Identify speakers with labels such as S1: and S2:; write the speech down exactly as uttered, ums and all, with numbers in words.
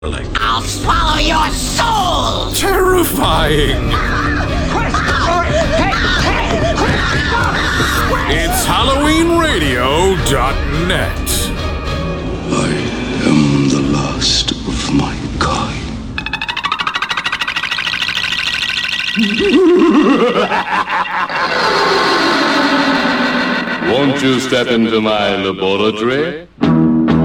S1: I'll swallow your soul!
S2: Terrifying! It's Halloween Radio dot net.
S3: I am the last of my kind.
S4: Won't you step into my laboratory?